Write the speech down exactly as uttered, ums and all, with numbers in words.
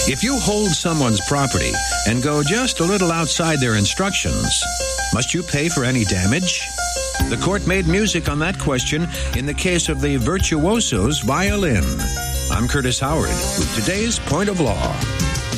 If you hold someone's property and go just a little outside their instructions, must you pay for any damage? The court made music on that question in the case of the Virtuoso's violin. I'm Curtis Howard with today's Point of Law.